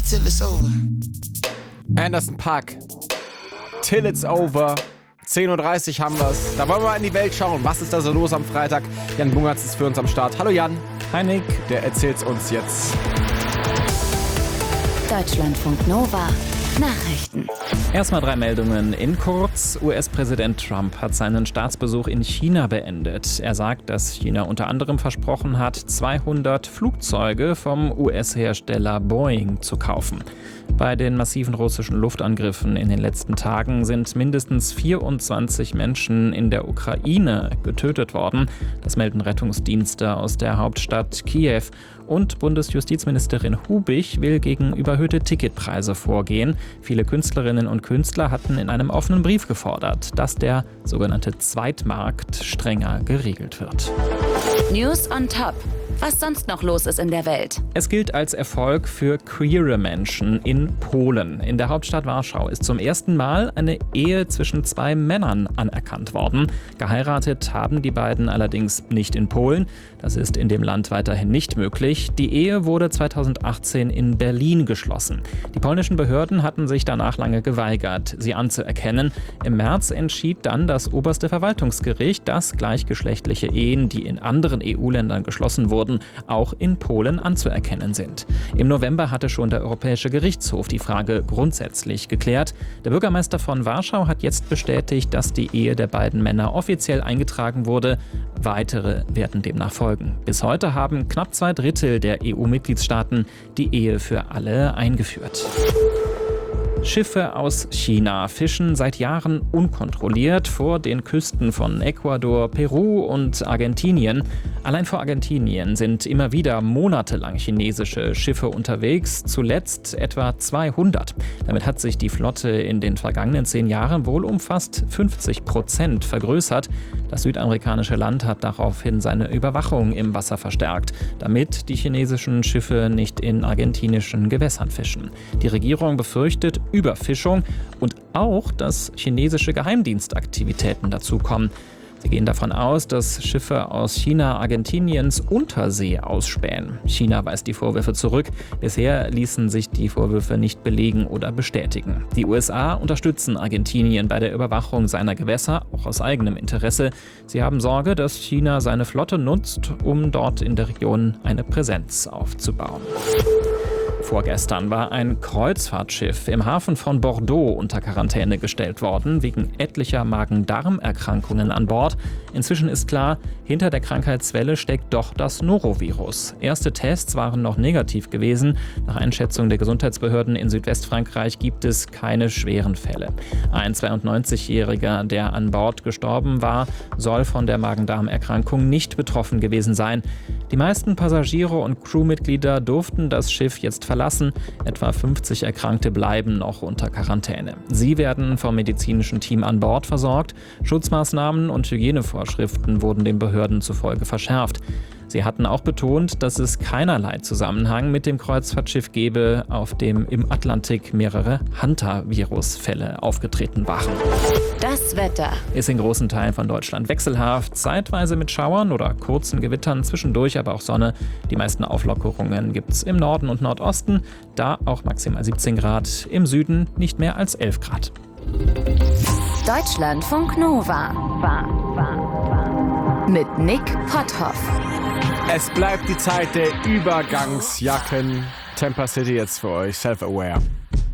till it's over. Anderson .Paak, Till It's Over. 10.30 Uhr haben wir's. Da wollen wir mal in die Welt schauen. Was ist da so los am Freitag? Jan Bungertz ist für uns am Start. Hallo Jan. Hi Nick. Der erzählt's uns jetzt. Deutschlandfunk Nova. Nachrichten. Erstmal 3 Meldungen in kurz. US-Präsident Trump hat seinen Staatsbesuch in China beendet. Er sagt, dass China unter anderem versprochen hat, 200 Flugzeuge vom US-Hersteller Boeing zu kaufen. Bei den massiven russischen Luftangriffen in den letzten Tagen sind mindestens 24 Menschen in der Ukraine getötet worden. Das melden Rettungsdienste aus der Hauptstadt Kiew. Und Bundesjustizministerin Hubich will gegen überhöhte Ticketpreise vorgehen. Viele Künstlerinnen und Künstler hatten in einem offenen Brief gefordert, dass der sogenannte Zweitmarkt strenger geregelt wird. News on Top. Was sonst noch los ist in der Welt. Es gilt als Erfolg für queere Menschen in Polen. In der Hauptstadt Warschau ist zum ersten Mal eine Ehe zwischen 2 Männern anerkannt worden. Geheiratet haben die beiden allerdings nicht in Polen. Das ist in dem Land weiterhin nicht möglich. Die Ehe wurde 2018 in Berlin geschlossen. Die polnischen Behörden hatten sich danach lange geweigert, sie anzuerkennen. Im März entschied dann das oberste Verwaltungsgericht, dass gleichgeschlechtliche Ehen, die in anderen EU-Ländern geschlossen wurden, auch in Polen anzuerkennen sind. Im November hatte schon der Europäische Gerichtshof die Frage grundsätzlich geklärt. Der Bürgermeister von Warschau hat jetzt bestätigt, dass die Ehe der beiden Männer offiziell eingetragen wurde. Weitere werden demnach folgen. Bis heute haben knapp 2/3 der EU-Mitgliedstaaten die Ehe für alle eingeführt. Schiffe aus China fischen seit Jahren unkontrolliert vor den Küsten von Ecuador, Peru und Argentinien. Allein vor Argentinien sind immer wieder monatelang chinesische Schiffe unterwegs, zuletzt etwa 200. Damit hat sich die Flotte in den vergangenen 10 Jahren wohl um fast 50% vergrößert. Das südamerikanische Land hat daraufhin seine Überwachung im Wasser verstärkt, damit die chinesischen Schiffe nicht in argentinischen Gewässern fischen. Die Regierung befürchtet Überfischung und auch, dass chinesische Geheimdienstaktivitäten dazukommen. Sie gehen davon aus, dass Schiffe aus China Argentiniens Untersee ausspähen. China weist die Vorwürfe zurück. Bisher ließen sich die Vorwürfe nicht belegen oder bestätigen. Die USA unterstützen Argentinien bei der Überwachung seiner Gewässer, auch aus eigenem Interesse. Sie haben Sorge, dass China seine Flotte nutzt, um dort in der Region eine Präsenz aufzubauen. Vorgestern war ein Kreuzfahrtschiff im Hafen von Bordeaux unter Quarantäne gestellt worden, wegen etlicher Magen-Darm-Erkrankungen an Bord. Inzwischen ist klar, hinter der Krankheitswelle steckt doch das Norovirus. Erste Tests waren noch negativ gewesen. Nach Einschätzung der Gesundheitsbehörden in Südwestfrankreich gibt es keine schweren Fälle. Ein 92-Jähriger, der an Bord gestorben war, soll von der Magen-Darm-Erkrankung nicht betroffen gewesen sein. Die meisten Passagiere und Crewmitglieder durften das Schiff jetzt verlassen. Etwa 50 Erkrankte bleiben noch unter Quarantäne. Sie werden vom medizinischen Team an Bord versorgt. Schutzmaßnahmen und Hygienevorschriften wurden den Behörden zufolge verschärft. Sie hatten auch betont, dass es keinerlei Zusammenhang mit dem Kreuzfahrtschiff gebe, auf dem im Atlantik mehrere Hantavirus-Fälle aufgetreten waren. Das Wetter ist in großen Teilen von Deutschland wechselhaft, zeitweise mit Schauern oder kurzen Gewittern, zwischendurch aber auch Sonne. Die meisten Auflockerungen gibt es im Norden und Nordosten, da auch maximal 17 Grad, im Süden nicht mehr als 11 Grad. Deutschlandfunk Nova mit Nick Potthoff. Es bleibt die Zeit der Übergangsjacken. Temper City jetzt für euch, Self-Aware.